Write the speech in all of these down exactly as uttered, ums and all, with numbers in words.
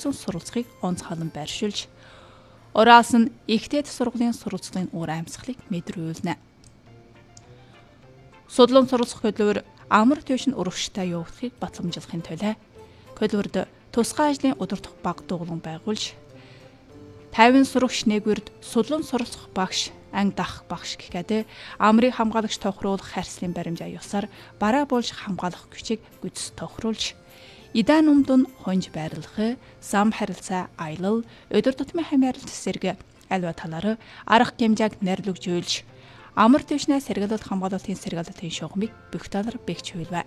зүүн сурвалжлагыг онцгойлон байршуулж, ураас нь ихтэй сургуулийн сурвалжлагын уур амьсгалыг мэдрүүлнэ. Судлан сурвалжлах хөдөлмөр амар түвшин урагштай явагдахыг батламжуулахын тулд хөдөлмөрт тусгай ажлын удирдах баг дугуулan байгуулж, тайван сурагч нэгвэрд судлан сурвалжлах багш, анги дах багш гэхэд амрыг хамгаалагч тохируулах харьцлын баримжаа ёсоор бараа болж хамгаалах хүчийг гүйцэс тохируулж, идаан өмдөн хонж байрлах, зам харилцаа аялал, өдөр тутмын хамааралт зэрэг альва талаар арга хэмжээг нэрлэгжүүлж, амар түвшний сэргэлт хамгаалалтын сэргэлтийн шугамыг бүх талаар бэхжүүлвэ.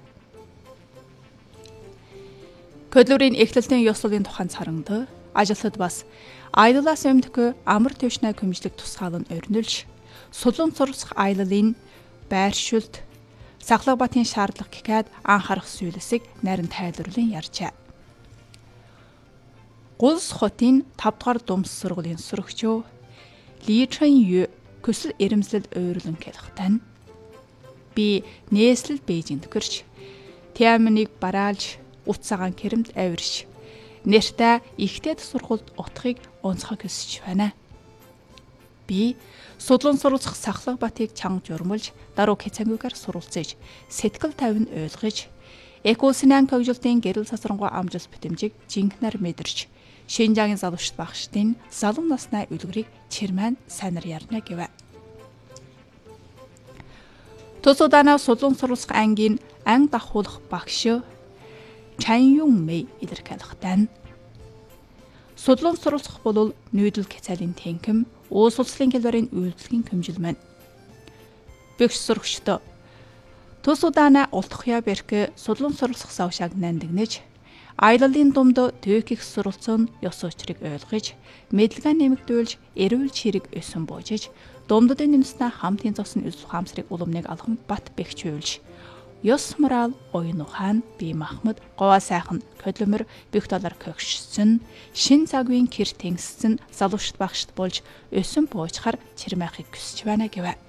Хөдөлмөрийн эхлэлтийн ёслолын тухайн царангад ажилтнууд бас аяллаас өмнөх амар түвшний көмжлөг тусгаалan өрнүүлж, судлан сурвалжлах аяллын байршуулт, сахлах батын шаардлага гэхэд анхаарах зүйлсийг нарийн тайлбарлан ярьжээ. Гулс хотын тавд дугаар думс сургуулийн сурагчөө Ли Чэн Ю көсөл ирэмслэл ойрлон хэлэхтэн би нээслэл Бээжинд төрж, Тиамныг бараалж, утсагаан кэрэмд авирш, нэртэ ихтэй сургуульд утгыг онцгой көсөж байна. Би судлан сурвалжлах сахлах батыг чанга журмулж, даруй хэцангүйгээр сурвалцаж, сэтгэл тайван ойлгож, экосинан төгжөлтийн гэрэл сасрангуй амжилт бүтэмжийг жинхнээр мэдэрч, Шинжаагийн залуучт багштын залуу насны үлгэрийг чирмэн санар ярна гэвэ. Тус удаанаа судлан сурвалжлах ангийн анги дахуулах багш Чан Юн Мэй илэрхийлэхтэн судлан сурвалжлах бол нүүдэл хязгаарын тэнхэм, уус улслын хэлбэрийн үйлдвэрлэлийн хөмжил маань. Бэгш сурагчдоо тус удаанаа ултхя бэрхэ судлан сурвалжлах савшааг нандинэж, аяллалын думд төвх их сурвалцсан ёс учрыг ойлгож, мэдлэгээ нэмэгдүүлж, эрүүл чирэг өсөн буужиж, думддын нэмснэ хамтын зовсон үзэл ухаамсрыг уламныг алхан бат бэхжүүлж, ёс морал оюун ухаан бие махбод говаа сайхан хөдөлмөр бүх талаар көгшсөн, шин цагвын кэр тэнгиссэн залуучт багшд болж өсөн буужхаар чирмэхийг хүсэж байна гэвэ.